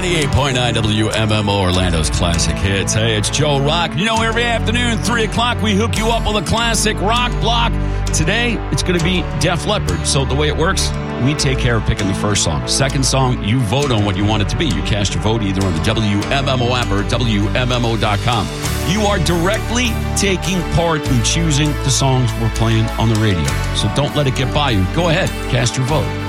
98.9 WMMO, Orlando's classic hits. Hey, it's Joe Rock. You know, every afternoon, 3 o'clock, we hook you up with a classic rock block. Today, it's going to be Def Leppard. So the way it works, we take care of picking the first song. Second song, you vote on what you want it to be. You cast your vote either on the WMMO app or WMMO.com. You are directly taking part in choosing the songs we're playing on the radio. So don't let it get by you. Go ahead, cast your vote.